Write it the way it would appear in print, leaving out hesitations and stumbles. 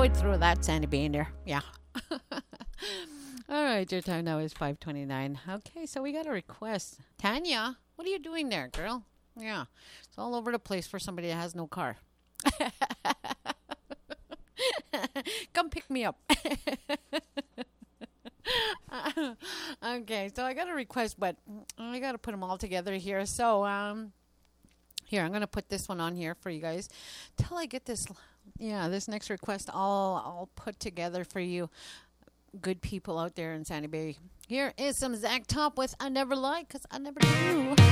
right through that, Sandy Bean there. Yeah. All right, your time now is 5:29. Okay, so we got a request. Tanya, what are you doing there, girl? Yeah, it's all over the place for somebody that has no car. Come pick me up. Okay, so I got a request, but I got to put them all together here. So, here, I'm going to put this one on here for you guys till I get this, this next request all put together for you good people out there in Sandy Bay. Here is some Zach Top with I Never Lied, because I never do.